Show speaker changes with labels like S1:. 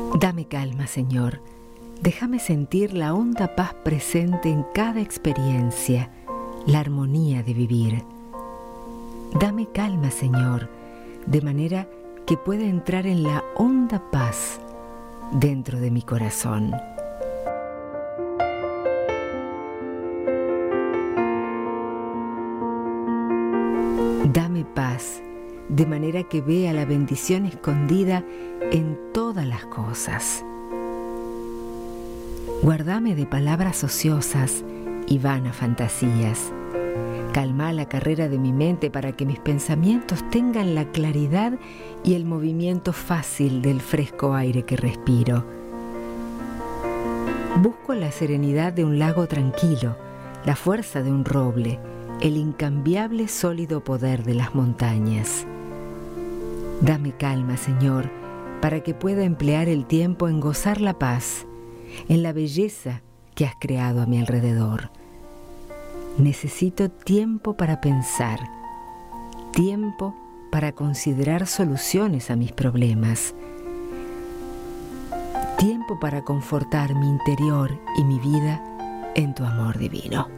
S1: Dame calma, Señor. Déjame sentir la honda paz presente en cada experiencia, la armonía de vivir. Dame calma, Señor, de manera que pueda entrar en la honda paz dentro de mi corazón. Dame paz, de manera que vea la bendición escondida en todas las cosas. Guárdame de palabras ociosas y vanas fantasías. Calma la carrera de mi mente para que mis pensamientos tengan la claridad y el movimiento fácil del fresco aire que respiro. Busco la serenidad de un lago tranquilo, la fuerza de un roble, el incambiable sólido poder de las montañas. Dame calma, Señor, para que pueda emplear el tiempo en gozar la paz, en la belleza que has creado a mi alrededor. Necesito tiempo para pensar, tiempo para considerar soluciones a mis problemas, tiempo para confortar mi interior y mi vida en tu amor divino.